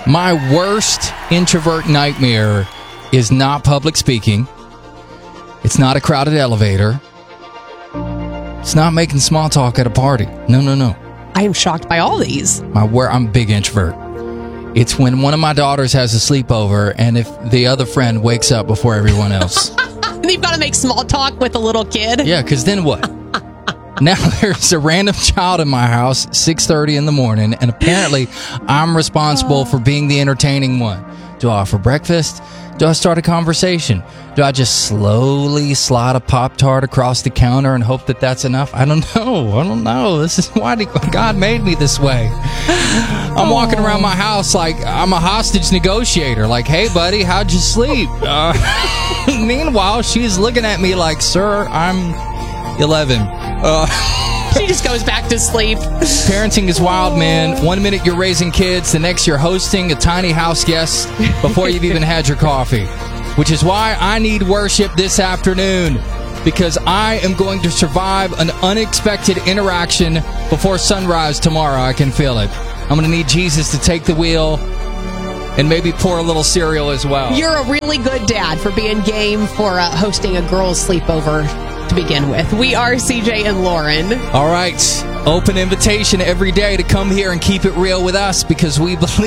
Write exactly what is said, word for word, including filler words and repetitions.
My worst introvert nightmare is not public speaking. It's not a crowded elevator. It's not making small talk at a party. No, no, no. I am shocked by all these. My where I'm a big introvert. It's when one of my daughters has a sleepover, and if the other friend wakes up before everyone else. You've got to make small talk with a little kid. Yeah, because then what? Now there's a random child in my house, six thirty in the morning, and apparently I'm responsible for being the entertaining one. Do I offer breakfast? Do I start a conversation? Do I just slowly slide a Pop-Tart across the counter and hope that that's enough? I don't know. I don't know. This is why God made me this way. I'm walking around my house like I'm a hostage negotiator. Like, hey, buddy, how'd you sleep? Uh, meanwhile, she's looking at me like, sir, I'm eleven. Uh, she just goes back to sleep. Parenting is wild, man. One minute you're raising kids, the next you're hosting a tiny house guest before you've even had your coffee. Which is why I need worship this afternoon, because I am going to survive an unexpected interaction before sunrise tomorrow. I can feel it. I'm going to need Jesus to take the wheel and maybe pour a little cereal as well. You're a really good dad for being game for uh, hosting a girls' sleepover to begin with. We are C J and Lauren. All right. Open invitation every day to come here and keep it real with us, because we believe